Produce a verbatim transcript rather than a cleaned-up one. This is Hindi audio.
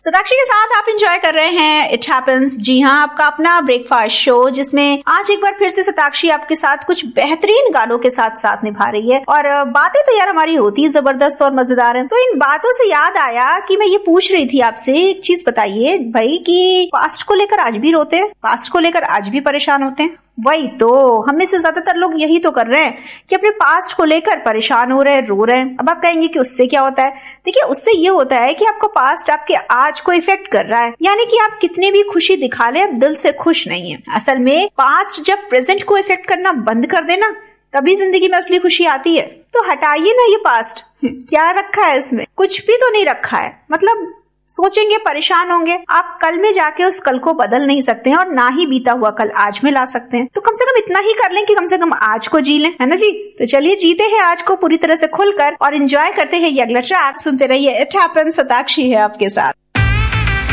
सताक्षी के साथ आप एंजॉय कर रहे हैं इट हैपेंस। जी हाँ, आपका अपना ब्रेकफास्ट शो, जिसमें आज एक बार फिर से सताक्षी आपके साथ कुछ बेहतरीन गानों के साथ साथ निभा रही है। और बातें तो यार हमारी होती है जबरदस्त और मजेदार है। तो इन बातों से याद आया कि मैं ये पूछ रही थी आपसे, एक चीज बताइए भाई कि पास्ट को लेकर आज भी रोते हैं, पास्ट को लेकर आज भी परेशान होते हैं? वही तो, हम में से ज्यादातर लोग यही तो कर रहे हैं कि अपने पास्ट को लेकर परेशान हो रहे हैं, रो रहे हैं। अब आप कहेंगे कि उससे क्या होता है? देखिए, उससे ये होता है कि आपका पास्ट आपके आज को इफेक्ट कर रहा है। यानी कि आप कितने भी खुशी दिखा ले, आप दिल से खुश नहीं है। असल में पास्ट जब प्रेजेंट को इफेक्ट करना बंद कर देना, तभी जिंदगी में असली खुशी आती है। तो हटाइए ना ये पास्ट, क्या रखा है इसमें? कुछ भी तो नहीं रखा है। मतलब सोचेंगे, परेशान होंगे, आप कल में जाके उस कल को बदल नहीं सकते हैं और ना ही बीता हुआ कल आज में ला सकते हैं। तो कम से कम इतना ही कर लें कि कम से कम आज को जी लें, है ना जी? तो चलिए जीते हैं आज को पूरी तरह से खुलकर और एंजॉय करते हैं ये अगला ट्रैक। सुनते रहिए इट हैपेंस, सताक्षी है आपके साथ।